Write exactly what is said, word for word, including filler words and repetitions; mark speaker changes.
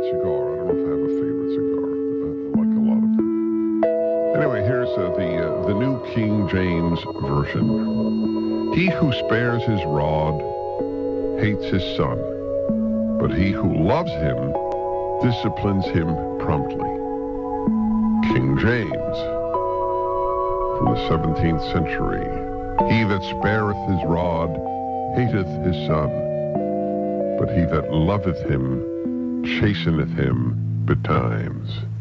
Speaker 1: cigar. I don't know if I have a favorite cigar. Uh, I like a lot of them. Anyway, here's uh, the uh, the new King James version. He who spares his rod hates his son, but he who loves him disciplines him promptly. King James from the seventeenth century. He that spareth his rod hateth his son, but he that loveth him chasteneth him betimes.